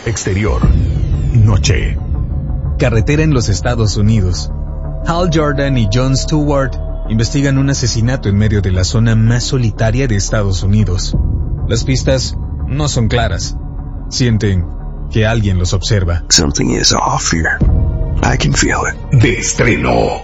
Exterior. Noche. Carretera en los Estados Unidos. Hal Jordan y Jon Stewart investigan un asesinato en medio de la zona más solitaria de Estados Unidos. Las pistas no son claras. Sienten que alguien los observa. Something is off here. I can feel it. De estreno.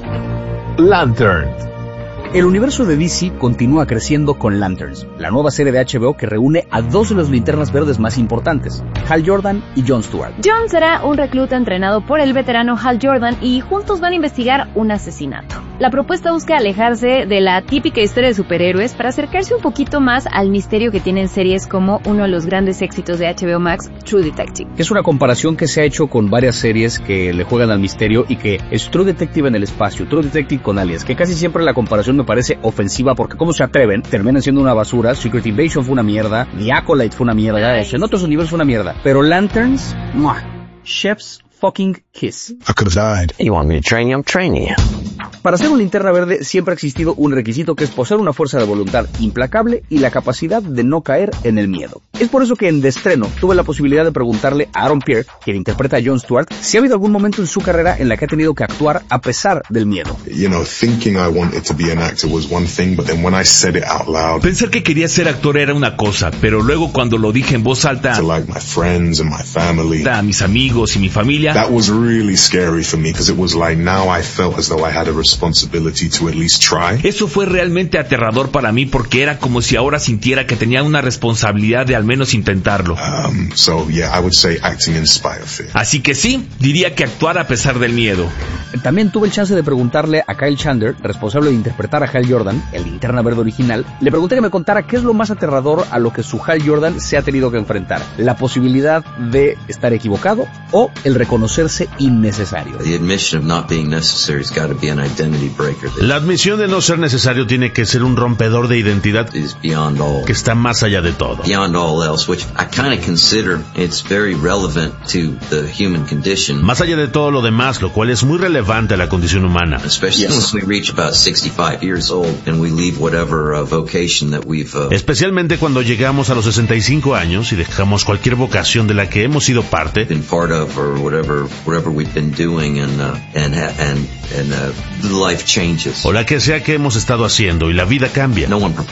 Lanterns. El universo de DC continúa creciendo con Lanterns, la nueva serie de HBO que reúne a dos de las linternas verdes más importantes, Hal Jordan y Jon Stewart. Jon será un recluta entrenado por el veterano Hal Jordan y juntos van a investigar un asesinato. La propuesta busca alejarse de la típica historia de superhéroes para acercarse un poquito más al misterio que tienen series como uno de los grandes éxitos de HBO Max, True Detective. Es una comparación que se ha hecho con varias series que le juegan al misterio y que es True Detective en el espacio, True Detective con aliens, que casi siempre la comparación me parece ofensiva porque cómo se atreven, terminan siendo una basura. Secret Invasion fue una mierda, The Acolyte fue una mierda, en otros universos fue una mierda, pero Lanterns, ¡mua! Chef's fucking kiss. I could have died. You want me to train you? I'm training you. Para ser un linterna verde siempre ha existido un requisito que es poseer una fuerza de voluntad implacable y la capacidad de no caer en el miedo. Es por eso que en De Estreno tuve la posibilidad de preguntarle a Aaron Pierre, quien interpreta a Jon Stewart, si ha habido algún momento en su carrera en la que ha tenido que actuar a pesar del miedo. Thinking I wanted to be an actor was one thing, but then when I said it out loud, pensar que quería ser actor era una cosa, pero luego cuando lo dije en voz alta, to like my friends and my family, a mis amigos y mi familia, that was really scary for me because it was like now I felt as though I had a responsibility to at least try. Eso fue realmente aterrador para mí porque era como si ahora sintiera que tenía una responsabilidad de al menos intentarlo. So yeah, I would say acting in spite of fear. Así que sí, diría que actuar a pesar del miedo. También tuve el chance de preguntarle a Kyle Chandler, responsable de interpretar a Hal Jordan, el linterna verde original. Le pregunté que me contara qué es lo más aterrador a lo que su Hal Jordan se ha tenido que enfrentar. La posibilidad de estar equivocado o el reconocerse innecesario. La admisión de no ser necesario tiene que ser un rompedor de identidad que está más allá de todo. Más allá de todo lo demás, lo cual es muy relevante a la condición humana. Especialmente cuando llegamos a los 65 años y dejamos cualquier vocación de la que hemos sido parte. O la que sea que hemos estado haciendo y la vida cambia.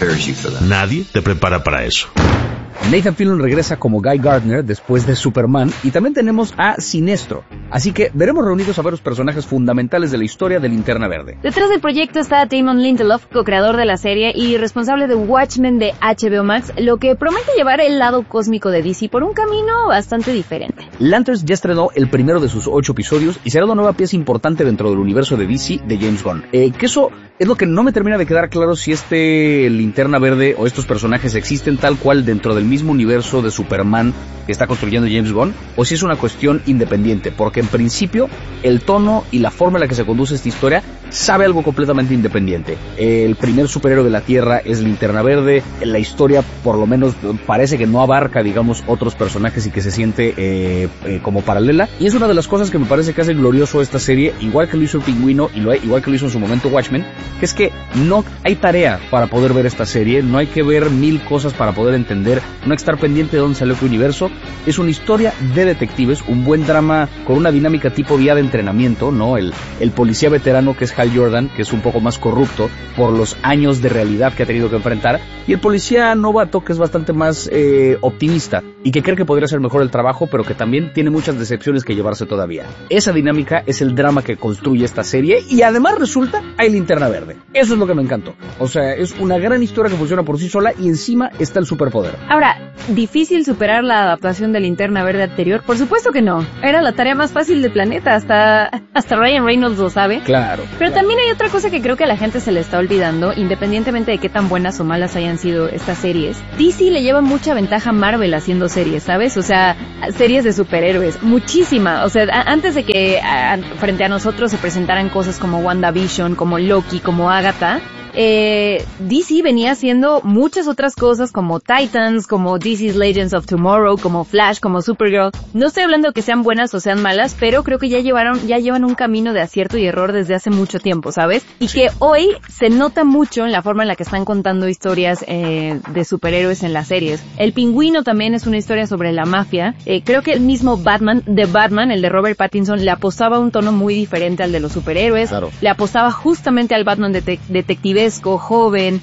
Nadie te prepara para eso. Nathan Fillion regresa como Guy Gardner después de Superman y también tenemos a Sinestro. Así que veremos reunidos a varios personajes fundamentales de la historia de Linterna Verde. Detrás del proyecto está Damon Lindelof, co-creador de la serie y responsable de Watchmen de HBO Max, lo que promete llevar el lado cósmico de DC por un camino bastante diferente. Lanterns ya estrenó el primero de sus 8 episodios y será una nueva pieza importante dentro del universo de DC de James Gunn. Que eso es lo que no me termina de quedar claro si este Linterna Verde o estos personajes existen tal cual dentro del mismo universo de Superman que está construyendo James Gunn o si es una cuestión independiente, porque en principio el tono y la forma en la que se conduce esta historia sabe algo completamente independiente. El primer superhéroe de la Tierra es Linterna Verde, la historia por lo menos parece que no abarca, digamos, otros personajes y que se siente como paralela, y es una de las cosas que me parece que hace glorioso esta serie, igual que lo hizo el Pingüino y igual que lo hizo en su momento Watchmen, que es que no hay tarea para poder ver esta serie, no hay que ver 1000 cosas para poder entender, no hay que estar pendiente de dónde salió qué universo. Es una historia de detectives, un buen drama con una dinámica tipo vía de entrenamiento, ¿no? El policía veterano que es Hal Jordan, que es un poco más corrupto por los años de realidad que ha tenido que enfrentar, y el policía novato que es bastante más optimista y que cree que podría hacer mejor el trabajo, pero que también tiene muchas decepciones que llevarse todavía. Esa dinámica es el drama que construye esta serie y además resulta hay Linterna Verde. Eso es lo que me encantó. O sea, es una gran historia que funciona por sí sola y encima está el superpoder. Ahora, ¿difícil superar la adaptación de Linterna Verde anterior? Por supuesto que no. Era la tarea más fácil del planeta. Hasta Ryan Reynolds lo sabe. Claro. Pero también hay otra cosa que creo que a la gente se le está olvidando, independientemente de qué tan buenas o malas hayan sido estas series. DC le lleva mucha ventaja a Marvel haciendo series, ¿sabes? O sea, series de superhéroes. Muchísima. O sea, antes de que frente a nosotros se presentaran cosas como WandaVision, como Loki, como Agatha, DC venía haciendo muchas otras cosas como Titans, como DC's Legends of Tomorrow, como Flash, como Supergirl. No estoy hablando de que sean buenas o sean malas, pero creo que ya llevan un camino de acierto y error desde hace mucho tiempo, ¿sabes? Y que hoy se nota mucho en la forma en la que están contando historias de superhéroes en las series. El Pingüino también es una historia sobre la mafia. Creo que el mismo Batman, el de Robert Pattinson, le apostaba a un tono muy diferente al de los superhéroes. Claro. Le apostaba justamente al Batman detectivesco, joven.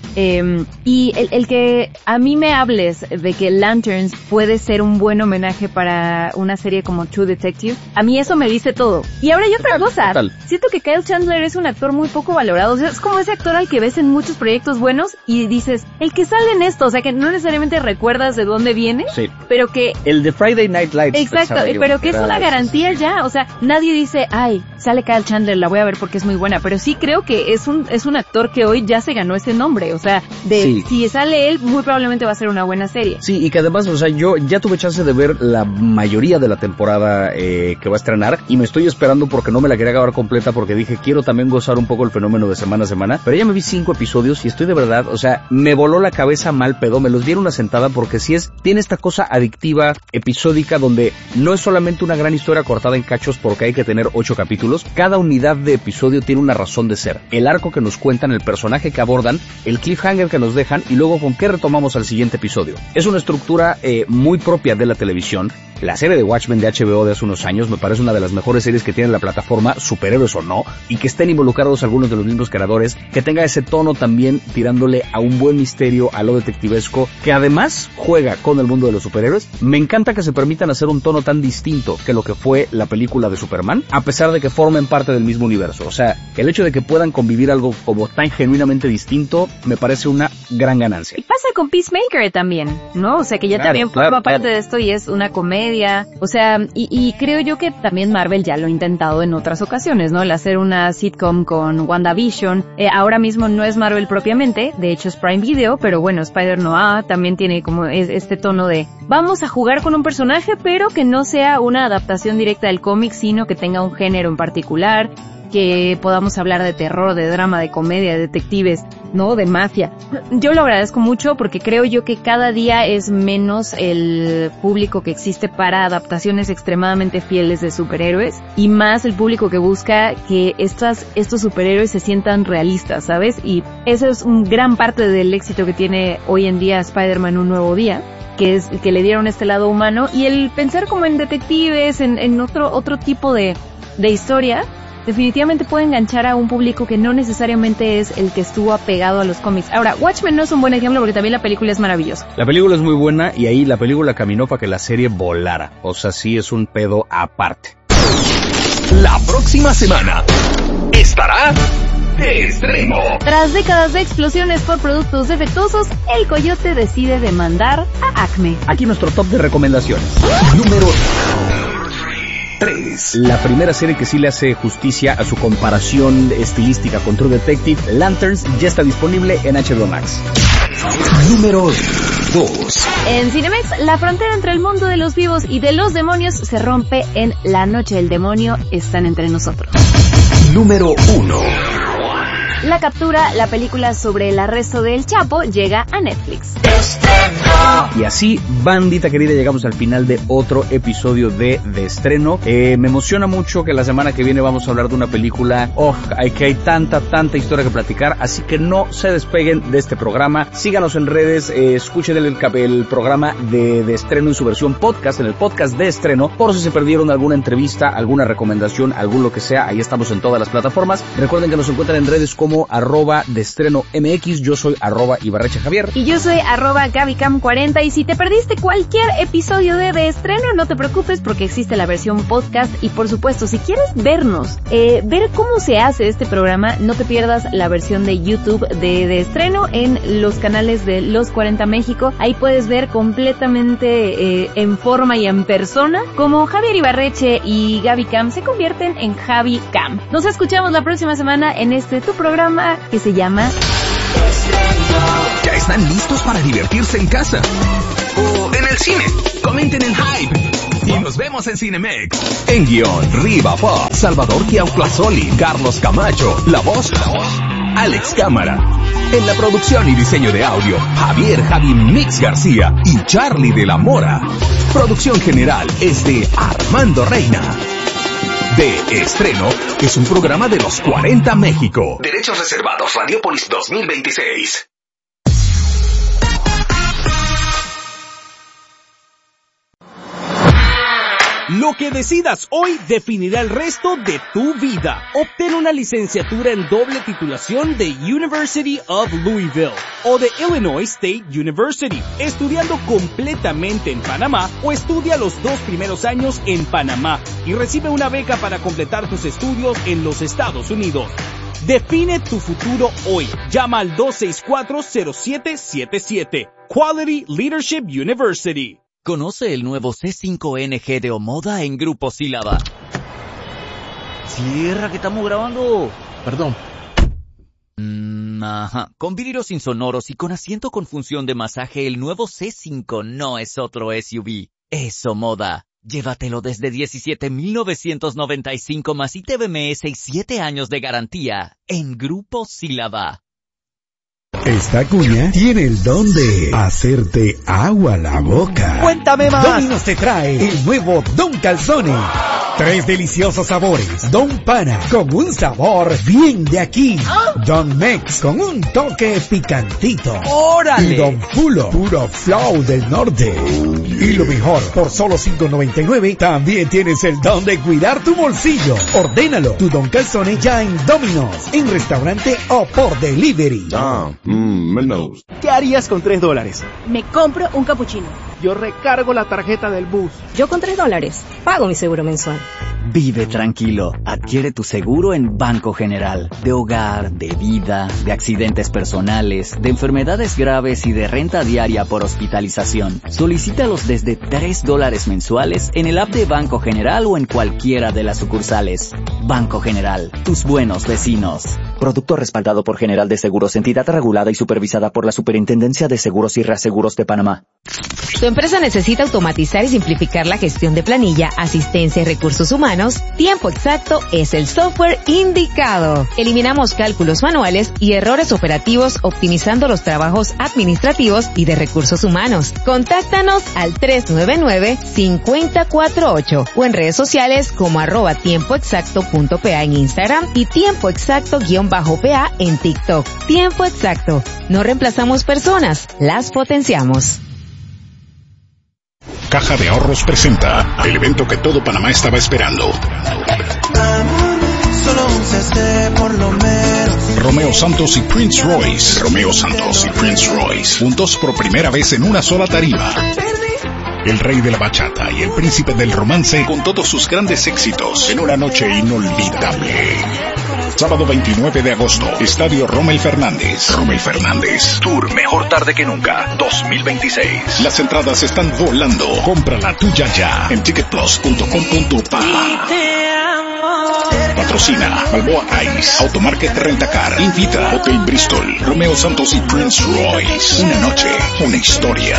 Y el que a mí me hables de que Lanterns puede ser un buen homenaje para una serie como True Detective, a mí eso me dice todo. Y ahora hay otra cosa. Siento que Kyle Chandler es un actor muy poco valorado. O sea, es como ese actor al que ves en muchos proyectos buenos y dices, el que sale en esto, o sea, que no necesariamente recuerdas de dónde viene, sí, pero que... El de Friday Night Lights. Exacto, pero que es una garantía ya. O sea, nadie dice, ay, sale Kyle Chandler, la voy a ver porque es muy buena. Pero sí creo que es un actor que hoy ya se ganó ese nombre. O sea, si sale él, muy probablemente va a ser una buena serie. Sí, y que además, o sea, yo ya tuve chance de ver la mayoría de la temporada que va a estrenar y me estoy esperando porque no me la quería acabar completa porque dije, quiero también gozar un poco el fenómeno de semana a semana. Pero ya me vi 5 episodios y estoy de verdad, o sea, me voló la cabeza mal pedo, me los dieron una sentada porque tiene esta cosa adictiva, episódica, donde no es solamente una gran historia cortada en cachos porque hay que tener 8 capítulos. Cada unidad de episodio tiene una razón de ser. El arco que nos cuentan, el personaje que abordan, el cliffhanger que nos dejan y luego con qué retomamos al siguiente episodio. Es una estructura muy propia de la televisión. La serie de Watchmen de HBO de hace unos años me parece una de las mejores series que tiene la plataforma, superhéroes o no, y que estén involucrados algunos de los mismos creadores, que tenga ese tono también tirándole a un buen misterio, a lo detectivesco, que además juega con el mundo de los superhéroes. Me encanta que se permitan hacer un tono tan distinto que lo que fue la película de Superman, a pesar de que formen parte del mismo universo. O sea, el hecho de que puedan convivir algo como tan genuinamente distinto me parece una gran ganancia. Y pasa con Peacemaker también, ¿no? O sea, que ya también forma parte de esto y es una comedia. O sea, y creo yo que también Marvel ya lo ha intentado en otras ocasiones, ¿no? El hacer una sitcom con WandaVision. Ahora mismo no es Marvel propiamente, de hecho es Prime Video, pero bueno, Spider-Noir también tiene como este tono de vamos a jugar con un personaje, pero que no sea una adaptación directa del cómic, sino que tenga un género en particular, que podamos hablar de terror, de drama, de comedia, de detectives, ¿no? De mafia. Yo lo agradezco mucho porque creo yo que cada día es menos el público que existe para adaptaciones extremadamente fieles de superhéroes y más el público que busca que estos superhéroes se sientan realistas, ¿sabes? Y eso es un gran parte del éxito que tiene hoy en día Spider-Man Un Nuevo Día, que es que le dieron este lado humano y el pensar como en detectives, en otro tipo de historia. Definitivamente puede enganchar a un público que no necesariamente es el que estuvo apegado a los cómics. Ahora, Watchmen no es un buen ejemplo porque también la película es maravillosa. La película es muy buena y ahí la película caminó para que la serie volara. O sea, sí es un pedo aparte. La próxima semana estará de estreno. Tras décadas de explosiones por productos defectuosos, el Coyote decide demandar a Acme. Aquí nuestro top de recomendaciones. Número 3. La primera serie que sí le hace justicia a su comparación estilística con True Detective, Lanterns, ya está disponible en HBO Max. Número 2. En Cinemex, la frontera entre el mundo de los vivos y de los demonios se rompe en La Noche del Demonio están entre nosotros. Número 1. La Captura, la película sobre el arresto del Chapo, llega a Netflix. Y así, bandita querida, llegamos al final de otro episodio de Estreno. Me emociona mucho que la semana que viene vamos a hablar de una película que hay tanta historia que platicar, así que no se despeguen de este programa. Síganos en redes, escuchen el programa de Estreno en su versión podcast, en el podcast de Estreno, por si se perdieron alguna entrevista, alguna recomendación, algún lo que sea, ahí estamos en todas las plataformas. Recuerden que nos encuentran en redes como @deestrenomx, yo soy @Ibarreche-Javier. Y yo soy @GabyCam40, y si te perdiste cualquier episodio de Estreno, no te preocupes porque existe la versión podcast, y por supuesto, si quieres vernos, ver cómo se hace este programa, no te pierdas la versión de YouTube de Estreno en los canales de Los 40 México. Ahí puedes ver completamente en forma y en persona cómo Javier Ibarreche y Gaby Cam se convierten en Javi Cam. Nos escuchamos la próxima semana en tu programa que se llama Ya están listos para divertirse en casa o en el cine. Comenten el hype y nos vemos en Cinemex. En guión, Riva Pop, Salvador Chiauclasoli, Carlos Camacho, la voz Alex Cámara. En la producción y diseño de audio, Javi Mix García y Charlie de la Mora. Producción general es de Armando Reina. De Estreno es un programa de los 40 México. Derechos reservados, Radiopolis 2026. Lo que decidas hoy definirá el resto de tu vida. Obtén una licenciatura en doble titulación de University of Louisville o de Illinois State University, estudiando completamente en Panamá, o estudia los 2 primeros años en Panamá y recibe una beca para completar tus estudios en los Estados Unidos. Define tu futuro hoy. Llama al 264-0777. Quality Leadership University. Conoce el nuevo C5NG de Omoda en Grupo Sílaba. Cierra, que estamos grabando. Perdón. Ajá. Con vidrios insonoros y con asiento con función de masaje, el nuevo C5 no es otro SUV. Es Omoda. Llévatelo desde $17,995 más ITBMS y 7 años de garantía en Grupo Sílaba. Esta cuña tiene el don de hacerte agua la boca. ¡Cuéntame más! Domino's te trae el nuevo Don Calzone. 3 deliciosos sabores. Don Pana, con un sabor bien de aquí. Don Mex, con un toque picantito. ¡Órale! Y Don Fulo, puro flow del norte. Y lo mejor, por solo $5.99, también tienes el don de cuidar tu bolsillo. Ordénalo, tu Don Calzone ya en Domino's, en restaurante o por delivery. ¿Qué harías con $3? Me compro un capuchino. Yo recargo la tarjeta del bus. Yo con $3 pago mi seguro mensual. Vive tranquilo. Adquiere tu seguro en Banco General. De hogar, de vida, de accidentes personales, de enfermedades graves y de renta diaria por hospitalización. Solicítalos desde $3 mensuales en el app de Banco General o en cualquiera de las sucursales. Banco General, tus buenos vecinos. Producto respaldado por General de Seguros, entidad regulada y supervisada por la Superintendencia de Seguros y Reaseguros de Panamá. ¿Tu empresa necesita automatizar y simplificar la gestión de planilla, asistencia y recursos humanos? Tiempo Exacto es el software indicado. Eliminamos cálculos manuales y errores operativos, optimizando los trabajos administrativos y de recursos humanos. Contáctanos al 399-5048 o en redes sociales como @tiempoexacto.pa en Instagram y tiempoexacto_PA en TikTok. Tiempo Exacto. No reemplazamos personas, las potenciamos. Caja de Ahorros presenta el evento que todo Panamá estaba esperando. Romeo Santos y Prince Royce. Romeo Santos y Prince Royce, juntos por primera vez en una sola tarima. El rey de la bachata y el príncipe del romance, con todos sus grandes éxitos, en una noche inolvidable. Sábado 29 de agosto, Estadio Rommel Fernández. Rommel Fernández Tour Mejor Tarde que Nunca 2026. Las entradas están volando. Compra la tuya ya en ticketplus.com.pa. Patrocina Balboa Ice, Automarket Rentacar, Invita, Hotel Bristol, Romeo Santos y Prince Royce. Una noche, una historia.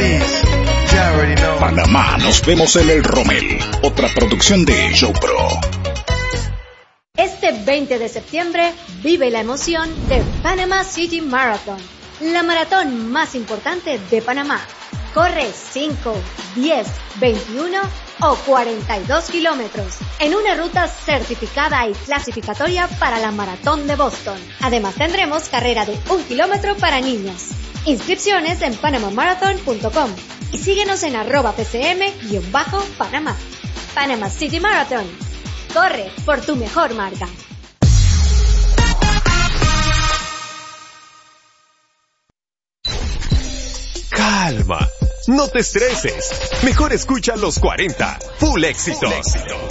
Panamá, nos vemos en el Rommel. Otra producción de Showpro. Este 20 de septiembre vive la emoción de Panama City Marathon, la maratón más importante de Panamá. Corre 5, 10, 21 o 42 kilómetros en una ruta certificada y clasificatoria para la Maratón de Boston. Además tendremos carrera de 1 kilómetro para niños. Inscripciones en panamamarathon.com y síguenos en @pcm_Panamá. Panama City Marathon. Corre por tu mejor marca. Calma, no te estreses. Mejor escucha los 40. Full éxito.